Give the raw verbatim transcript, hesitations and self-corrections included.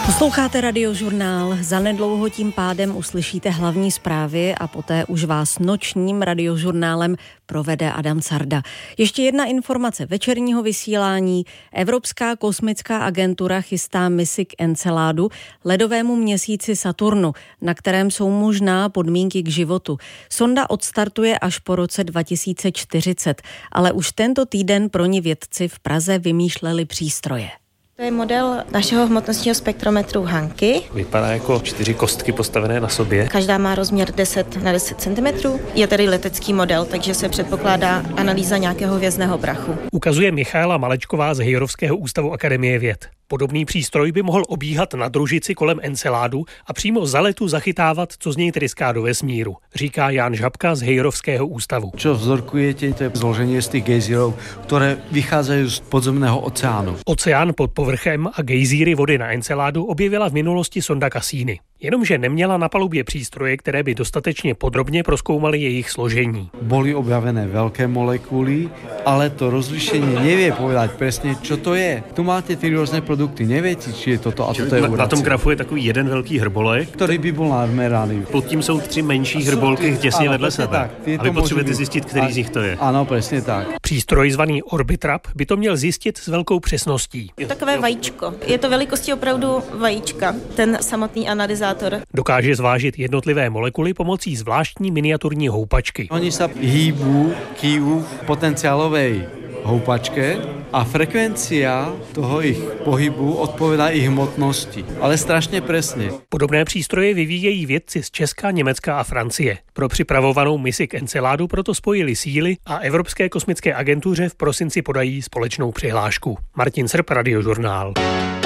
Posloucháte Radiožurnál, zanedlouho tím pádem uslyšíte hlavní zprávy a poté už vás nočním Radiožurnálem provede Adam Carda. Ještě jedna informace večerního vysílání. Evropská kosmická agentura chystá misi k Enceladu, ledovému měsíci Saturnu, na kterém jsou možná podmínky k životu. Sonda odstartuje až po roce dva tisíce čtyřicet, ale už tento týden pro ní vědci v Praze vymýšleli přístroje. To je model našeho hmotnostního spektrometru Hanky. Vypadá jako čtyři kostky postavené na sobě. Každá má rozměr deset na deset centimetrů. Je tedy letecký model, takže se předpokládá analýza nějakého hvězdného prachu. Ukazuje Michaela Malečková z Hejrovského ústavu Akademie věd. Podobný přístroj by mohl obíhat na družici kolem Enceladu a přímo za letu zachytávat, co z něj tryská do vesmíru, říká Jan Žabka z Hejrovského ústavu. Čo vzorkujete, to je zloženie z tých gejzírov, ktoré vychádzajú z podzemného oceánu. Oceán pod povrchem a gejzíry vody na Enceladu objevila v minulosti sonda Cassini. Jenomže neměla na palubě přístroje, které by dostatečně podrobně prozkoumaly jejich složení. Boli objavené veľké molekuly, ale to rozlišenie nevie povedať presne, čo to je. Tu máte tri rôzne produkty, neviete, či je toto a toto je uracil. Na tom grafu je takový jeden velký hrbolek, který by byl nameraný. Pod tím jsou tři menší hrbolky těsně vedle sebe. Tak, a vy potřebujete zjistit, který a, z nich to je. Ano, přesně tak. Přístroj zvaný Orbitrap by to měl zjistit s velkou přesností. Takové vajíčko. Je to velikosti opravdu vajíčka, ten samotný analyzátor. Dokáže zvážit jednotlivé molekuly pomocí zvláštní miniaturní houpačky. Oni sa hýbu, kývu v potenciálovej houpačke a frekvencia toho ich pohybu odpovídá ich hmotnosti, ale strašně presně. Podobné přístroje vyvíjejí vědci z Česka, Německa a Francie. Pro připravovanou misi k Enceladu proto spojili síly a Evropské kosmické agentuře v prosinci podají společnou přihlášku. Martin Srb, Radiožurnál.